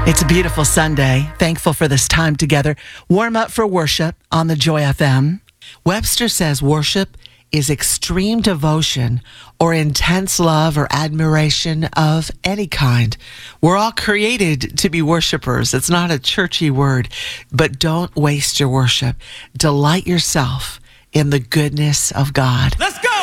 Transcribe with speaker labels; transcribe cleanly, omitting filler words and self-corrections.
Speaker 1: It's a beautiful Sunday. Thankful for this time together. Warm up for worship on the Joy FM. Webster says worship is extreme devotion or intense love or admiration of any kind. We're all created to be worshipers. It's not a churchy word, but don't waste your worship. Delight yourself in the goodness of God.
Speaker 2: Let's go!